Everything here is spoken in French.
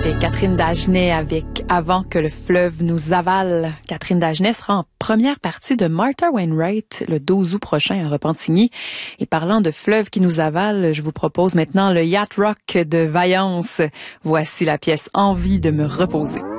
C'était Catherine Dagenet avec Avant que le fleuve nous avale. Catherine Dagenet sera en première partie de Martha Wainwright le 12 août prochain à Repentigny. Et parlant de fleuve qui nous avale, je vous propose maintenant le yacht rock de Vaillance. Voici la pièce Envie de me reposer.